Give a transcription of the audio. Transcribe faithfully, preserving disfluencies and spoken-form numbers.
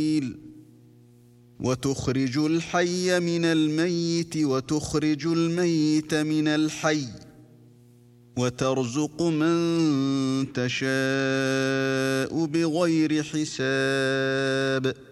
وتخرج الحي من الميت وتخرج الميت من الحي وترزق من تشاء بغير حساب